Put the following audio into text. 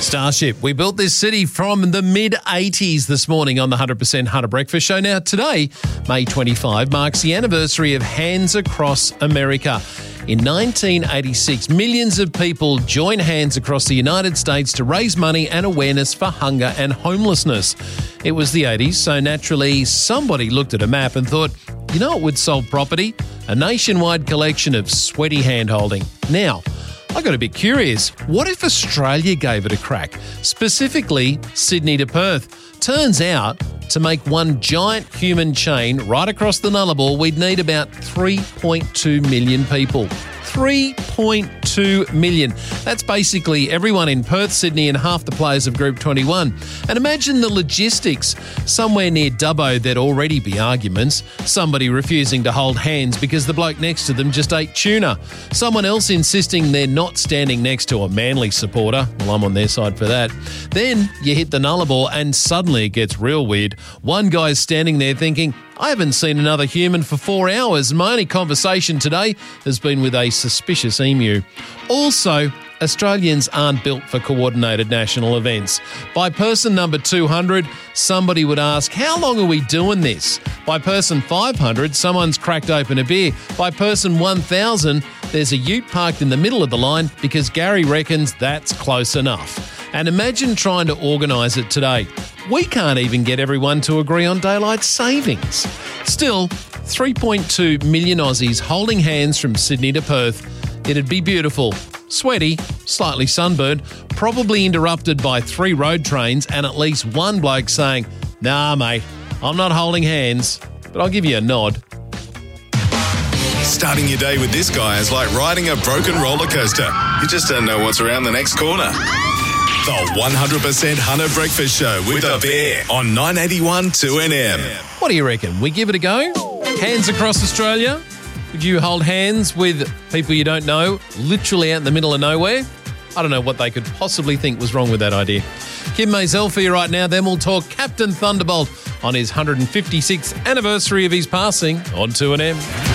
Starship. We built this city from the mid-80s this morning on the 100% Hunter Breakfast Show. Now, today, May 25, marks the anniversary of Hands Across America. In 1986, millions of people joined hands across the United States to raise money and awareness for hunger and homelessness. It was the 80s, so naturally somebody looked at a map and thought, you know what would solve property? A nationwide collection of sweaty hand-holding. Now, I got a bit curious. What if Australia gave it a crack? Specifically, Sydney to Perth. Turns out, to make one giant human chain right across the Nullarbor, we'd need about 3.2 million people. 3.2 million. That's basically everyone in Perth, Sydney and half the players of Group 21. And imagine the logistics. Somewhere near Dubbo, there'd already be arguments. Somebody refusing to hold hands because the bloke next to them just ate tuna. Someone else insisting they're not standing next to a Manly supporter. Well, I'm on their side for that. Then you hit the Nullarbor and suddenly it gets real weird. One guy's standing there thinking, I haven't seen another human for 4 hours. My only conversation today has been with a suspicious emu. Also, Australians aren't built for coordinated national events. By person number 200, somebody would ask, how long are we doing this? By person 500, someone's cracked open a beer. By person 1000, there's a ute parked in the middle of the line because Gary reckons that's close enough. And imagine trying to organise it today. We can't even get everyone to agree on daylight savings. Still, 3.2 million Aussies holding hands from Sydney to Perth. It'd be beautiful. Sweaty, slightly sunburned, probably interrupted by 3 road trains and at least one bloke saying, nah, mate, I'm not holding hands, but I'll give you a nod. Starting your day with this guy is like riding a broken roller coaster. You just don't know what's around the next corner. The 100% Hunter Breakfast Show with a bear on 981 2NM. What do you reckon? We give it a go? Hands across Australia? Would you hold hands with people you don't know, literally out in the middle of nowhere? I don't know what they could possibly think was wrong with that idea. Kim Maisel for you right now. Then we'll talk Captain Thunderbolt on his 156th anniversary of his passing on 2NM.